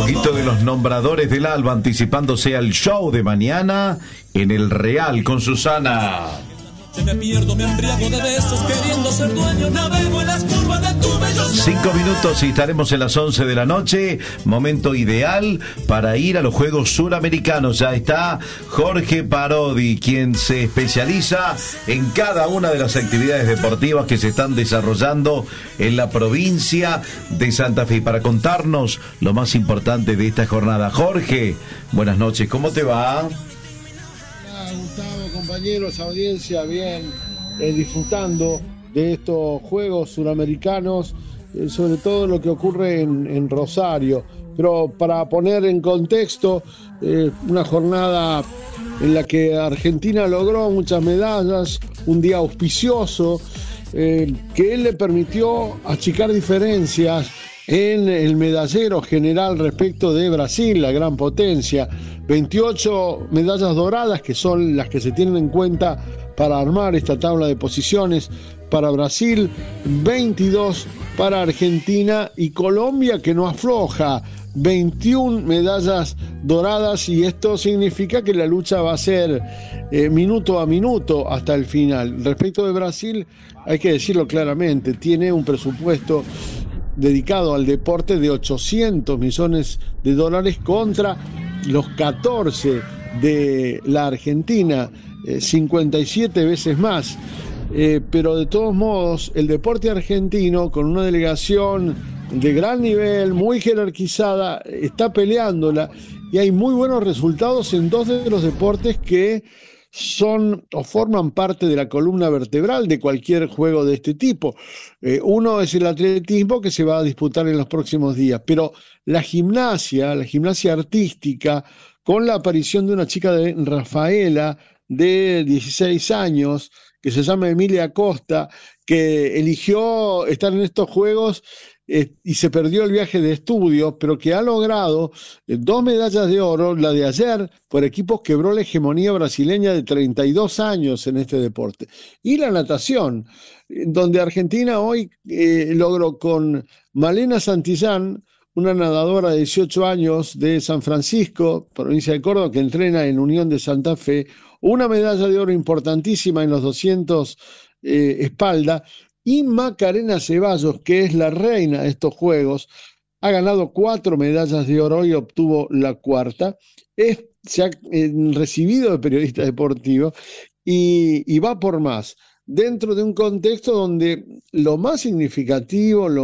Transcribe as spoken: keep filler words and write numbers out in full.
poquito de los nombradores del alba anticipándose al show de mañana en el Real con Susana. Me pierdo, me embriago de besos, queriendo ser dueño, navego en las curvas de tu bello ser. Cinco minutos y estaremos en las once de la noche, momento ideal para ir a los Juegos Suramericanos. Ya está Jorge Parodi, quien se especializa en cada una de las actividades deportivas que se están desarrollando en la provincia de Santa Fe. Y para contarnos lo más importante de esta jornada, Jorge, buenas noches, ¿cómo te va? Gustavo, compañeros, audiencia, bien, eh, disfrutando de estos Juegos Suramericanos, eh, sobre todo lo que ocurre en, en Rosario. Pero para poner en contexto, eh, una jornada en la que Argentina logró muchas medallas, un día auspicioso, eh, que él le permitió achicar diferencias en el medallero general respecto de Brasil, la gran potencia. veintiocho medallas doradas, que son las que se tienen en cuenta para armar esta tabla de posiciones para Brasil, veintidós para Argentina y Colombia, que no afloja, veintiuna medallas doradas, y esto significa que la lucha va a ser eh, minuto a minuto hasta el final. Respecto de Brasil, hay que decirlo claramente, tiene un presupuesto dedicado al deporte de ochocientos millones de dólares contra los catorce de la Argentina, eh, cincuenta y siete veces más. Eh, pero de todos modos, el deporte argentino, con una delegación de gran nivel, muy jerarquizada, está peleándola, y hay muy buenos resultados en dos de los deportes que son o forman parte de la columna vertebral de cualquier juego de este tipo. Eh, uno es el atletismo, que se va a disputar en los próximos días, pero la gimnasia, la gimnasia artística, con la aparición de una chica de Rafaela de dieciséis años, que se llama Emilia Costa, que eligió estar en estos juegos Eh, y se perdió el viaje de estudios, pero que ha logrado eh, dos medallas de oro. La de ayer por equipos quebró la hegemonía brasileña de treinta y dos años en este deporte. Y la natación, eh, donde Argentina hoy eh, logró con Malena Santillán, una nadadora de dieciocho años de San Francisco, provincia de Córdoba, que entrena en Unión de Santa Fe, una medalla de oro importantísima en los doscientos eh, espalda. Y Macarena Ceballos, que es la reina de estos Juegos, ha ganado cuatro medallas de oro y obtuvo la cuarta. Es, se ha eh, recibido de periodista deportivo y, y va por más, dentro de un contexto donde lo más significativo, lo